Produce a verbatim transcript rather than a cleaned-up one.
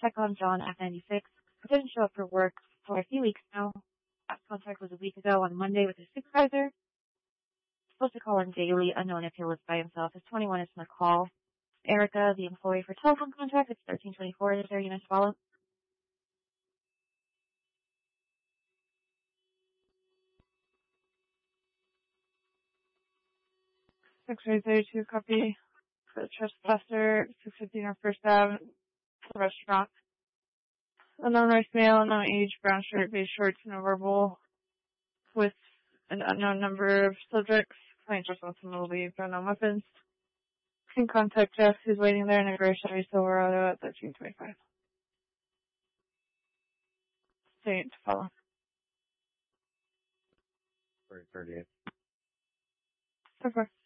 check on John at ninety-six. He didn't show up for work for a few weeks now. Last contact was a week ago on Monday with his supervisor. Supposed to call him daily, unknown if he lives by himself. His twenty-one is from the call. Erica, the employee for telephone contract, it's thirteen twenty-four. Is there a unit to follow? X-ray thirty-two, copy. For the trespasser, six fifteen on First Avenue, restaurant. Unknown race male, unknown age, brown shirt, beige shorts, no verbal, with an unknown number of subjects. Client just wants him to leave, unknown weapons. Can contact Jeff, who's waiting there in a gray Chevy Silverado at thirteen twenty-five. Stay to follow. thirty-eight. So far.